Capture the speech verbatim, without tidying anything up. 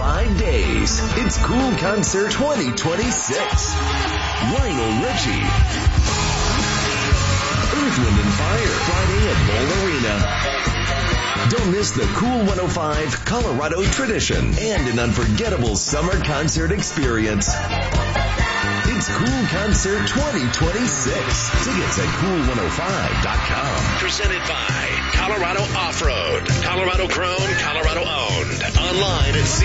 five days. It's Cool Concert twenty twenty-six. Lionel Richie. Earth, Wind and Fire, Friday at Bowl Arena. Don't miss the Cool one oh five Colorado tradition and an unforgettable summer concert experience. It's Cool Concert twenty twenty-six. Tickets at cool one oh five dot com. Presented by Colorado Off-Road. Colorado grown, Colorado owned. Online at C